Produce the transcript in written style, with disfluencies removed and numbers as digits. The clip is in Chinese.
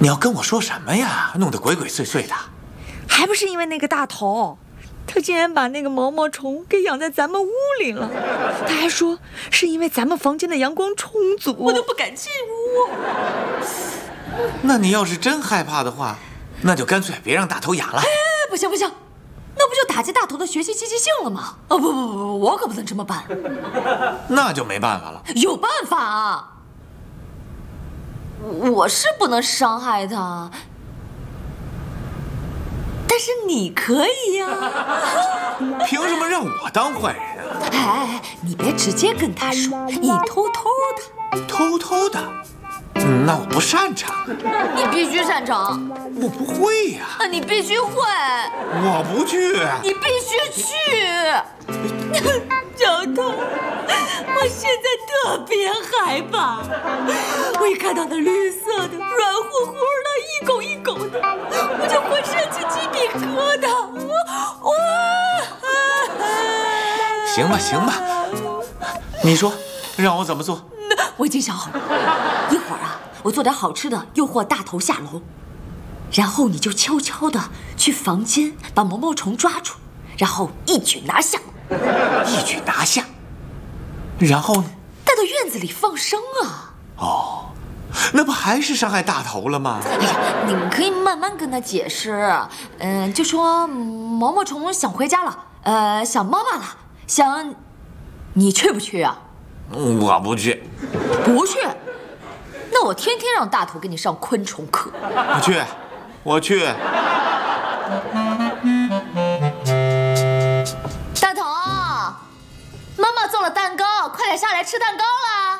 你要跟我说什么呀？弄得鬼鬼祟祟的。 还不是因为那个大头，他竟然把那个毛毛虫给养在咱们屋里了。他还说是因为咱们房间的阳光充足，我都不敢进屋。 那你要是真害怕的话，那就干脆别让大头养了。 哎，不行不行，那不就打击大头的学习积极性了吗？哦不，我可不能这么办。 那就没办法了。 有办法啊，我是不能伤害他。但是你可以呀、 凭什么让我当坏人啊？ 哎，你别直接跟他说，你偷偷的。 偷偷的？那我不擅长。 你必须擅长。 我不会呀。 你必须会。 我不去。 你必须去。小头，我现在特别害怕。我一看到那绿色的、软乎乎的、一拱一拱的，我就浑身起鸡皮疙瘩。 行吧，行吧，你说让我怎么做？ 我已经想好了，一会儿啊，我做点好吃的诱惑大头下楼，然后你就悄悄的去房间把毛毛虫抓住，然后一举拿下。 一举拿下，然后呢？ 带到院子里放生啊！ 哦，那不还是伤害大头了吗？ 哎呀，你们可以慢慢跟他解释，就说毛毛虫想回家了，想妈妈了，想，你去不去啊？ 我不去。 不去？那我天天让大头给你上昆虫课。 我去，我去。 大头，妈妈做了蛋糕，快点下来吃蛋糕啦！